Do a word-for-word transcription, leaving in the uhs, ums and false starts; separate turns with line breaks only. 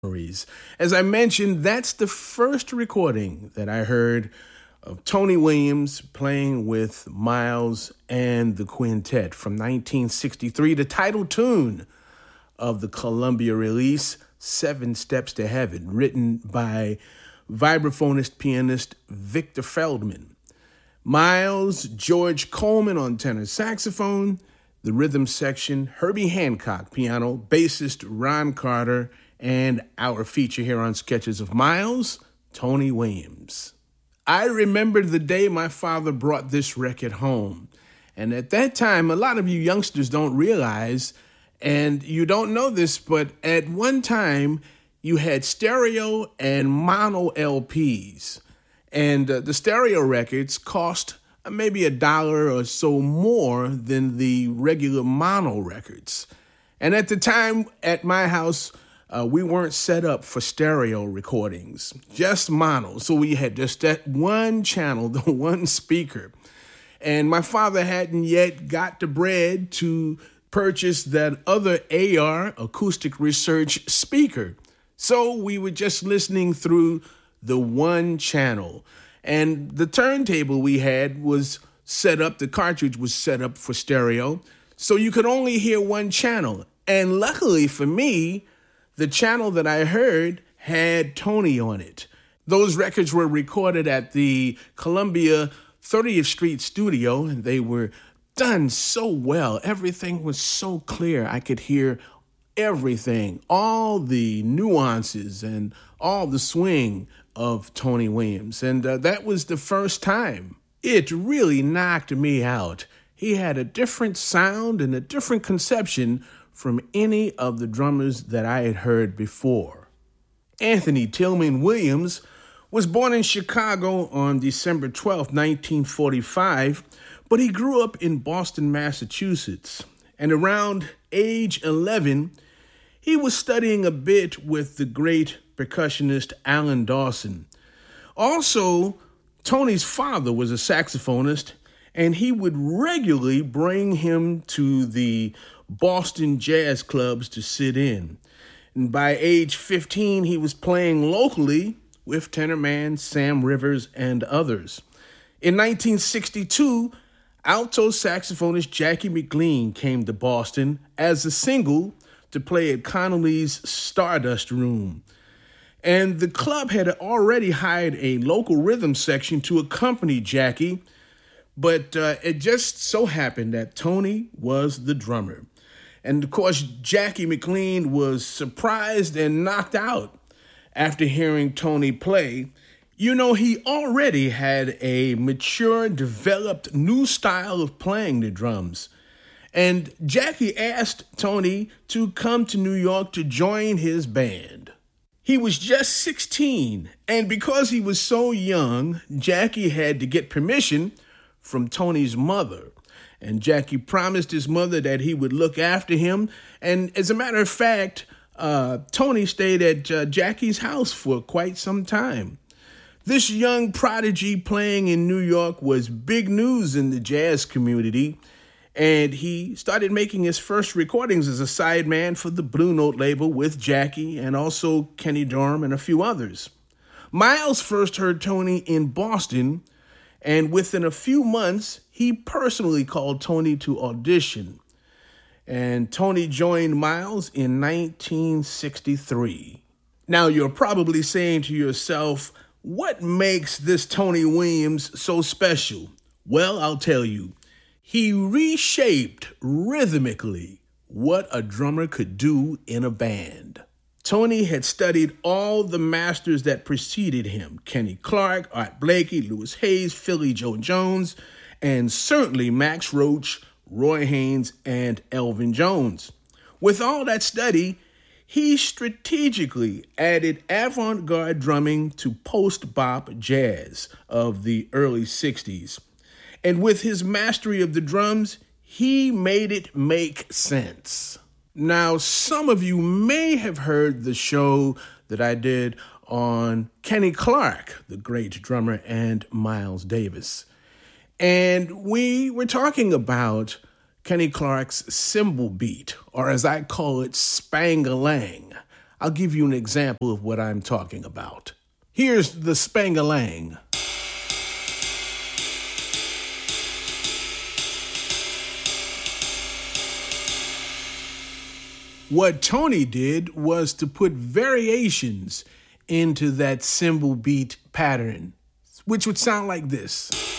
Memories. As I mentioned, that's the first recording that I heard of Tony Williams playing with Miles and the Quintet from nineteen sixty-three, the title tune of the Columbia release, Seven Steps to Heaven, written by vibraphonist pianist Victor Feldman. Miles, George Coleman on tenor saxophone, the rhythm section, Herbie Hancock piano, bassist Ron Carter, and our feature here on Sketches of Miles, Tony Williams. I remember the day my father brought this record home. And at that time, a lot of you youngsters don't realize, and you don't know this, but at one time, you had stereo and mono L Ps. And uh, the stereo records cost maybe a dollar or so more than the regular mono records. And at the time, at my house, Uh, we weren't set up for stereo recordings, just mono. So we had just that one channel, the one speaker. And my father hadn't yet got the bread to purchase that other A R, acoustic research speaker. So we were just listening through the one channel. And the turntable we had was set up, the cartridge was set up for stereo. So you could only hear one channel. And luckily for me, the channel that I heard had Tony on it. Those records were recorded at the Columbia thirtieth Street studio, and they were done so well. Everything was so clear. I could hear everything, all the nuances and all the swing of Tony Williams. And uh, that was the first time. It really knocked me out. He had a different sound and a different conception from any of the drummers that I had heard before. Anthony Tillman Williams was born in Chicago on December twelfth, nineteen forty-five, but he grew up in Boston, Massachusetts. And around age eleven, he was studying a bit with the great percussionist Alan Dawson. Also, Tony's father was a saxophonist, and he would regularly bring him to the Boston jazz clubs to sit in. And by age fifteen, he was playing locally with tenor man Sam Rivers and others. In nineteen sixty-two, alto saxophonist Jackie McLean came to Boston as a single to play at Connolly's Stardust Room. And the club had already hired a local rhythm section to accompany Jackie, but uh, it just so happened that Tony was the drummer. And, of course, Jackie McLean was surprised and knocked out after hearing Tony play. You know, he already had a mature, developed new style of playing the drums. And Jackie asked Tony to come to New York to join his band. He was just sixteen, and because he was so young, Jackie had to get permission from Tony's mother. And Jackie promised his mother that he would look after him. And as a matter of fact, uh, Tony stayed at uh, Jackie's house for quite some time. This young prodigy playing in New York was big news in the jazz community. And he started making his first recordings as a sideman for the Blue Note label with Jackie and also Kenny Dorham and a few others. Miles first heard Tony in Boston, and within a few months, he personally called Tony to audition. And Tony joined Miles in nineteen sixty-three. Now, you're probably saying to yourself, what makes this Tony Williams so special? Well, I'll tell you. He reshaped rhythmically what a drummer could do in a band. Tony had studied all the masters that preceded him: Kenny Clarke, Art Blakey, Louis Hayes, Philly Joe Jones, and certainly Max Roach, Roy Haynes, and Elvin Jones. With all that study, he strategically added avant-garde drumming to post-bop jazz of the early sixties. And with his mastery of the drums, he made it make sense. Now, some of you may have heard the show that I did on Kenny Clarke, the great drummer, and Miles Davis. And we were talking about Kenny Clarke's cymbal beat, or as I call it, Spang-a-lang. I'll give you an example of what I'm talking about. Here's the Spangalang. What Tony did was to put variations into that cymbal beat pattern, which would sound like this.